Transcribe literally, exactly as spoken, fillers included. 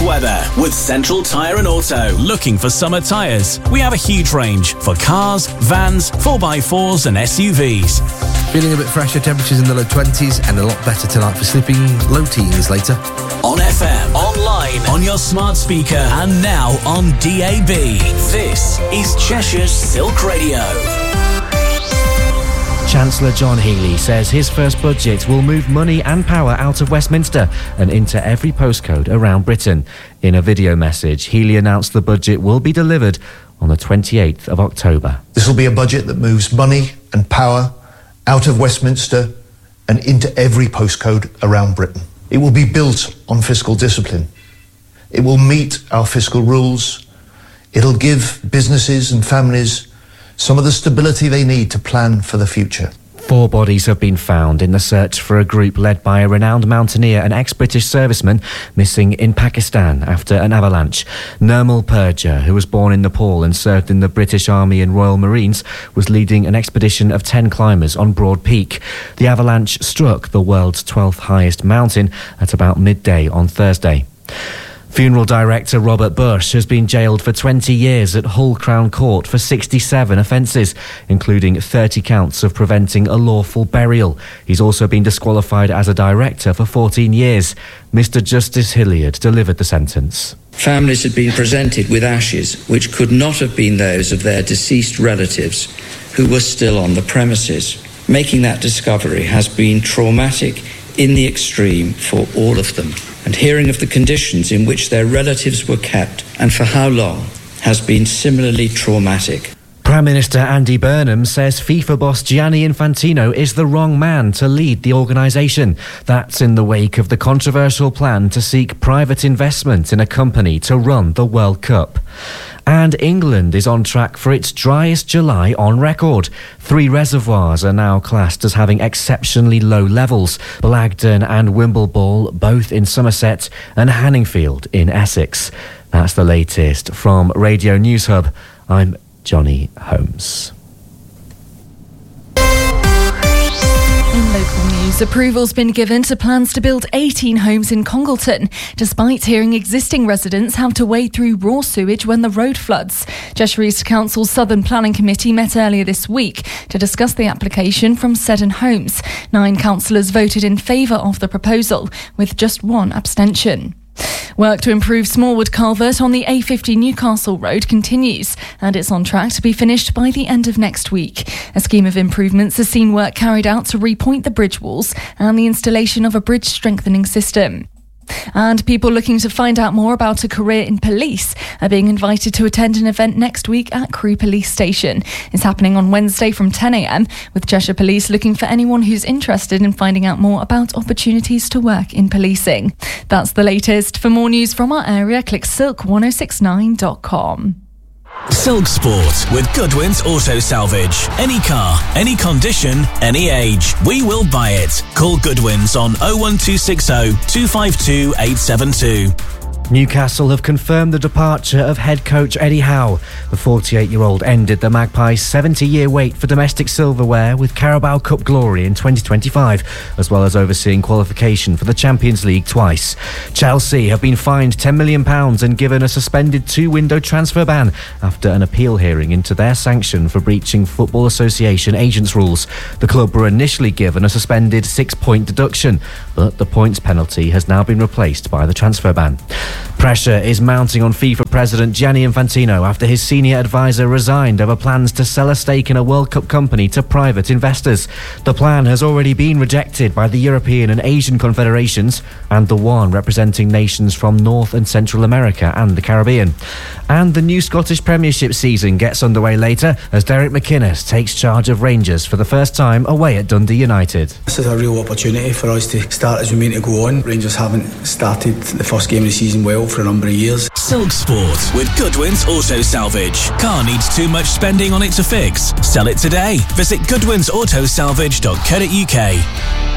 weather with Central Tyre and Auto. Looking for summer tyres? We have a huge range for cars, vans, four by fours and S U Vs. Feeling a bit fresher, temperatures in the low twenties and a lot better tonight for sleeping, low teens later. On F M, online, on your smart speaker and now on D A B. This is Cheshire's Silk Radio. Chancellor John Healey says his first budget will move money and power out of Westminster and into every postcode around Britain. In a video message, Healey announced the budget will be delivered on the twenty-eighth of October. This will be a budget that moves money and power out of Westminster and into every postcode around Britain. It will be built on fiscal discipline. It will meet our fiscal rules. It'll give businesses and families some of the stability they need to plan for the future. Four bodies have been found in the search for a group led by a renowned mountaineer and ex-British serviceman missing in Pakistan after an avalanche. Nirmal Purja, who was born in Nepal and served in the British Army and Royal Marines, was leading an expedition of ten climbers on Broad Peak. The avalanche struck the world's twelfth highest mountain at about midday on Thursday. Funeral director Robert Bush has been jailed for twenty years at Hull Crown Court for sixty-seven offences, including thirty counts of preventing a lawful burial. He's also been disqualified as a director for fourteen years. Mister Justice Hilliard delivered the sentence. Families had been presented with ashes which could not have been those of their deceased relatives who were still on the premises. Making that discovery has been traumatic in the extreme for all of them. And hearing of the conditions in which their relatives were kept and for how long has been similarly traumatic. Prime Minister Andy Burnham says FIFA boss Gianni Infantino is the wrong man to lead the organisation. That's in the wake of the controversial plan to seek private investment in a company to run the World Cup. And England is on track for its driest July on record. Three reservoirs are now classed as having exceptionally low levels. Blagdon and Wimbleball, both in Somerset, and Hanningfield in Essex. That's the latest from Radio News Hub. I'm Johnny Holmes. In local news, approval's been given to plans to build eighteen homes in Congleton, despite hearing existing residents have to wade through raw sewage when the road floods. Cheshire East Council's Southern Planning Committee met earlier this week to discuss the application from Seddon Homes. Nine councillors voted in favour of the proposal, with just one abstention. Work to improve Smallwood Culvert on the A fifty Newcastle Road continues, and it's on track to be finished by the end of next week. A scheme of improvements has seen work carried out to repoint the bridge walls and the installation of a bridge strengthening system. And people looking to find out more about a career in police are being invited to attend an event next week at Crewe Police Station. It's happening on Wednesday from ten a m, with Cheshire Police looking for anyone who's interested in finding out more about opportunities to work in policing. That's the latest. For more news from our area, click silk ten sixty-nine dot com. Silk Sport with Goodwin's Auto Salvage. Any car, any condition, any age. We will buy it. Call Goodwin's on oh one two six oh, two five two, eight seven two. Newcastle have confirmed the departure of head coach Eddie Howe. The forty-eight-year-old ended the Magpies' seventy-year wait for domestic silverware with Carabao Cup glory in twenty twenty-five, as well as overseeing qualification for the Champions League twice. Chelsea have been fined ten million pounds and given a suspended two-window transfer ban after an appeal hearing into their sanction for breaching Football Association agents' rules. The club were initially given a suspended six-point deduction, but the points penalty has now been replaced by the transfer ban. Pressure is mounting on FIFA President Gianni Infantino after his senior advisor resigned over plans to sell a stake in a World Cup company to private investors. The plan has already been rejected by the European and Asian confederations and the one representing nations from North and Central America and the Caribbean. And the new Scottish Premiership season gets underway later as Derek McInnes takes charge of Rangers for the first time away at Dundee United. This is a real opportunity for us to start as we mean to go on. Rangers haven't started the first game of the season well for a number of years. Silk Sport with Goodwin's Auto Salvage. Car needs too much spending on it to fix? Sell it today. Visit goodwins auto salvage dot co dot uk.